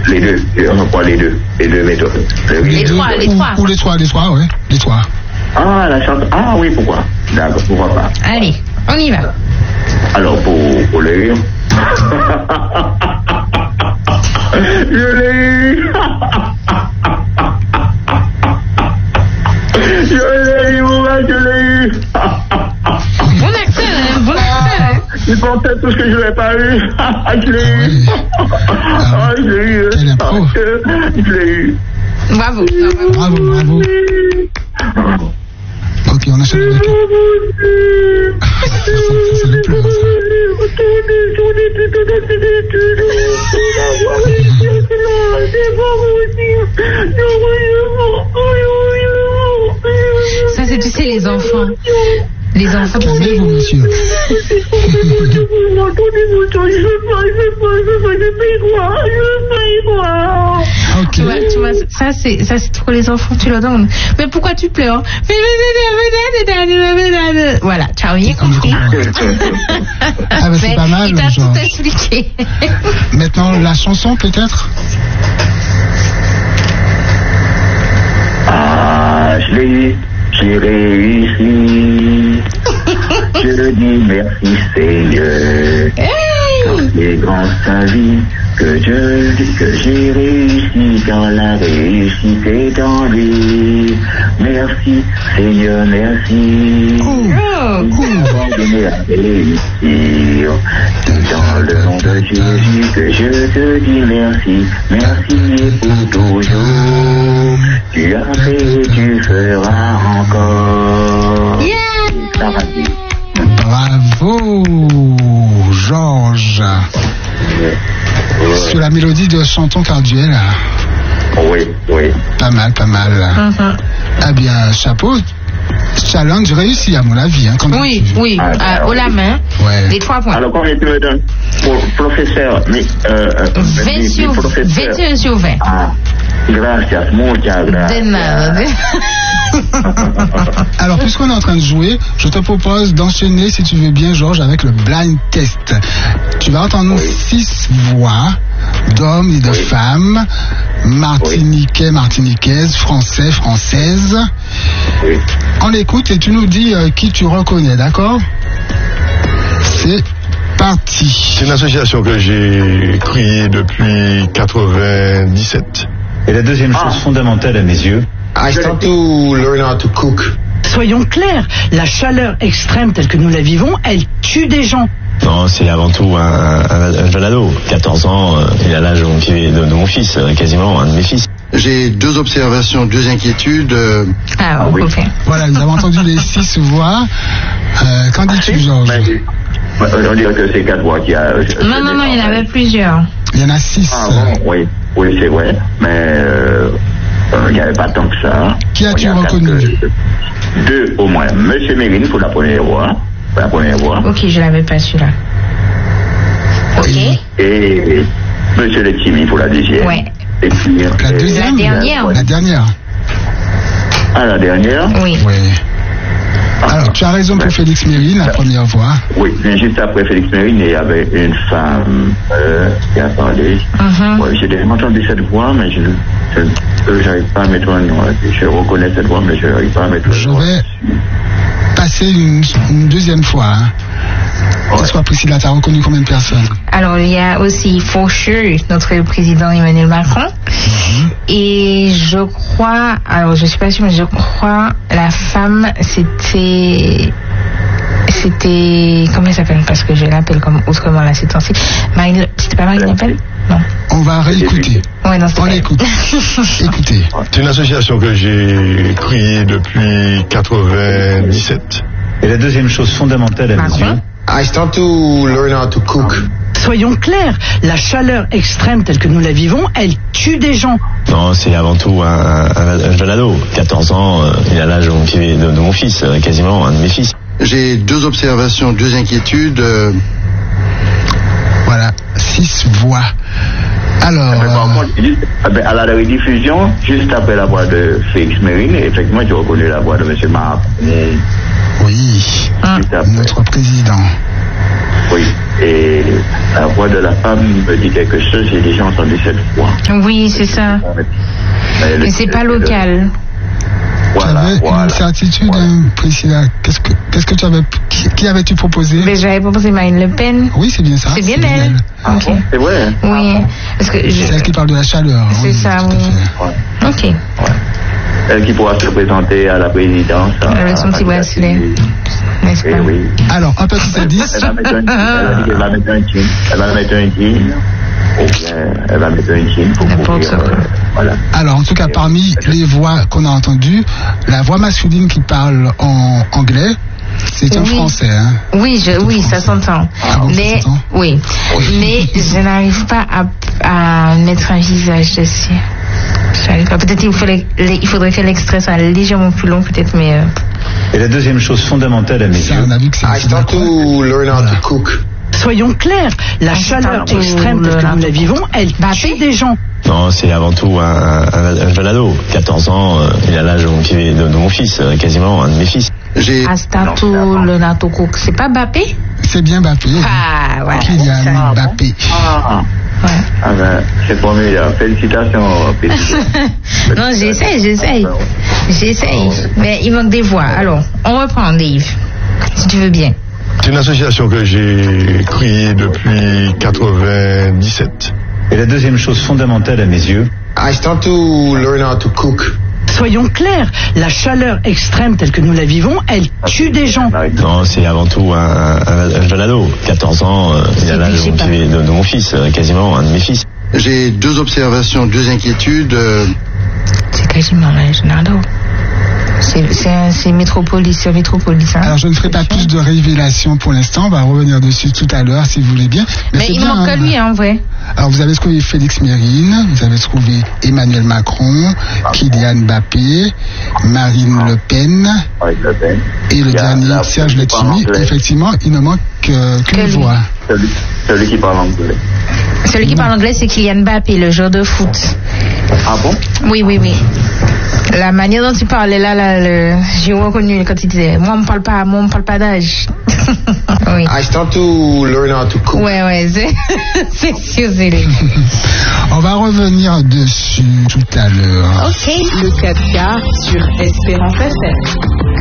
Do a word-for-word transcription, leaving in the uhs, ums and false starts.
Les deux, on croit les deux, les deux méthodes. Les, les deux, trois, les ou, trois. Ou les trois, les trois, oui, les trois. Ah, la chanson, ah oui, pourquoi? D'accord, pourquoi pas. Allez, on y va. Alors, pour, pour les rire. Je l'ai eu. Je l'ai eu, moi, je l'ai eu. Bon accent, hein, bon accent. Il pensait tout ce que je n'avais pas eu. Je l'ai eu. Ah, je l'ai eu. Je l'ai eu. Bravo. Bravo, bravo. Ok, on achète avec elle. Ça, c'est le plus grand, ça. Ça, c'est, tu sais, les enfants. Les enfants. Calmez-vous, monsieur. Okay. Tu vois, tu vois, ça c'est, ça c'est pour les enfants, tu leur donnes. Mais pourquoi tu pleures? Voilà, tu as rien compris. Ah bah c'est pas mal. Il t'a tout expliqué. Maintenant, la chanson peut-être? Ah, je l'ai eu, j'ai réussi. Je dis merci Seigneur. C'est grâce à lui que je que j'ai réussi, quand la réussite est en lui. Merci Seigneur, merci. Oh, pour donner à réussir. C'est dans le nom de Jésus que je te dis merci, merci et pour toujours. Tu as fait, tu feras encore. Yeah. Bravo, Georges. Ouais. Sur la mélodie de Chantons Carduel. Oui, oui. Pas mal, pas mal. Mm-hmm. Ah bien, chapeau. Challenge réussi, à mon avis. Hein, comme oui, tu... oui. Ah, ah, au la main. Ouais. Les trois points. Alors, combien tu me donnes pour professeur? Mais, euh, vingt sur vingt sur vingt. Ah, gracias, muchas gracias. De nada. Alors, puisqu'on est en train de jouer, je te propose d'enchaîner, si tu veux bien, Georges, avec le blind test. Tu vas entendre oui. six voix d'hommes et de oui. femmes, martiniquais, oui. martiniquaises, français, françaises. Oui. On écoute et tu nous dis euh, qui tu reconnais, d'accord? C'est parti. C'est une association que j'ai créée depuis quatre-vingt-dix-sept. Et la deuxième chose ah. fondamentale à mes yeux, I start to learn how to cook. Soyons clairs, la chaleur extrême telle que nous la vivons, elle tue des gens. Non, c'est avant tout un, un, un jeune ado, quatorze ans, euh, il a l'âge de mon, de, de mon fils, euh, quasiment un de mes fils. J'ai deux observations, deux inquiétudes. Euh... Ah, oui. Okay. Voilà, nous avons entendu les six voix. Euh, qu'en dis-tu, Georges? On dirait que c'est quatre voix qui a... Non, non, non, il y en avait plusieurs. Il y en a six. Ah bon, oui, oui, c'est vrai, mais... Euh... Il n'y avait pas tant que ça. Qui as-tu reconnu? Deux au moins. Monsieur Mérine pour la première voix. Pour la première voix. Ok, je l'avais pas celui-là. Ok. Et Monsieur Letimi pour la deuxième. Ouais. Et puis, la deuxième. La dernière. La dernière. Ah, la dernière. Oui. Oui. Alors, ah, tu as raison pour ben, Félix Mérine, la ben, première voix. Oui, mais juste après Félix Mérine, il y avait une femme euh, qui a parlé. Uh-huh. Ouais, j'ai déjà entendu cette voix, mais je je n'arrive pas à mettre un nom. Je reconnais cette voix, mais je n'arrive pas à mettre un nom. Je vais passer une, une deuxième fois. Hein. Ouais. Soit Priscilla, tu as reconnu combien de personnes? Alors, il y a aussi Faucheux, notre président Emmanuel Macron. Mm-hmm. Et je crois, alors je ne suis pas sûre, mais je crois la femme, c'était... C'était... Comment elle s'appelle? Parce que je l'appelle comme autrement là, c'est ainsi. Marine... C'était pas Marine Le Pen? Non. On va réécouter. Ouais, non, On écoute. Écoutez. C'est une association que j'ai créée depuis quatre-vingt-dix-sept. Et la deuxième chose fondamentale à mes yeux, I start to learn how to cook. Soyons clairs, la chaleur extrême telle que nous la vivons, elle tue des gens. Non, c'est avant tout un, un, un jeune ado, quatorze ans, euh, il a l'âge de mon, de, de mon fils, euh, quasiment un de mes fils. J'ai deux observations, deux inquiétudes. Euh... Voilà, six voix. Alors, euh... à la rediffusion, juste après la voix de Félix Mérine, effectivement, tu reconnais la voix de M. Macron. Oui, ah. notre président. Oui. Et la voix de la femme me dit quelque chose, j'ai déjà entendu cette voix. Oui, c'est ça. Mais, Mais c'est pas local. Voilà, tu avais voilà. une certitude, Voilà. hein, Priscilla. Qu'est-ce que, qu'est-ce que tu avais, qui, qui avais-tu proposé? Mais j'avais proposé Marine Le Pen. Oui, c'est bien ça. C'est bien elle. Ah Ok. bon, c'est vrai, hein? Oui. Parce que je... C'est elle qui parle de la chaleur. C'est oui, ça, tout à oui. fait. Ouais. Ok. Ouais. Elle qui pourra se présenter à la présidence. Avec son à- petit à- bracelet. N'est-ce Eh pas? oui. Alors, un petit indice. Elle va mettre un, elle a dit qu'elle va mettre un jean. Elle va mettre un jean. Ou bien elle va mettre un jean pour N'importe couvrir. quoi. euh, voilà. Alors, en tout cas, parmi les voix qu'on a entendues, la voix masculine qui parle en anglais, c'est un Oui. français. Hein. Oui, je, oui, ça s'entend. Ah bon, ça Mais, s'entend? oui. Mais je n'arrive pas à, à mettre un visage dessus. J'arrive pas. Peut-être il faudrait, il faudrait que l'extrait soit légèrement plus long, peut-être, mais. Euh... Et la deuxième chose fondamentale à mes Ça, yeux, on a vu que c'est I start to learn how to cook. Soyons clairs, la chaleur start to extrême telle que learn nous how la to vivons, elle tue des gens. Non, c'est avant tout un, un, un jeune ado. quatorze ans, euh, il a l'âge de, mon petit- de, de mon fils, euh, quasiment un de mes fils. J'ai Astato Leonardo Cook. C'est pas Mbappé? C'est bien Mbappé. Ah, ouais. Kylian Mbappé. Ah, Ouais. ah ben, c'est formidable. Félicitations, Pétition. Non, j'essaye, j'essaye. J'essaye. Mais il manque des voix. Alors, on reprend, Dave. Si tu veux bien. C'est une association que j'ai créée depuis quatre-vingt-dix-sept. et la deuxième chose fondamentale à mes yeux, I start to learn how to cook. Soyons clairs, la chaleur extrême telle que nous la vivons, elle tue des gens. Non, c'est avant tout un, un, un jeune ado. quatorze ans, euh, il a l'âge de, mon petit- de, de mon fils, euh, quasiment un de mes fils. J'ai deux observations, deux inquiétudes. euh, C'est quasiment là, Leonardo. C'est, c'est, un- c'est Métropolis, c'est Métropolis, hein. Alors, je ne ferai pas plus de révélations pour l'instant. On va revenir dessus tout à l'heure, si vous voulez bien. Mais c'est il bien, manque que hein. lui, hein, en vrai. Alors, vous avez trouvé Félix Mérine, vous avez trouvé Emmanuel Macron, Kylian Mbappé, Marine Le Pen Avec Le Pen. et le Il y a dernier la- Serge celui qui parle Letchimy. anglais. Effectivement, il ne manque euh, Que qu'une lui. voix. Celui, celui qui parle anglais. Celui qui parle anglais, c'est Kylian Mbappé, le joueur de foot. Ah bon? Oui, oui, oui. La manière dont il parlait là, là, le... j'ai reconnu quand il disait, moi, on me parle pas, moi, on me parle pas d'âge. Oui. I start to learn how to cook. Ouais, ouais, c'est, c'est sûr, c'est lui. On va revenir dessus tout à l'heure. Ok. Le quatre K sur Espérance F M.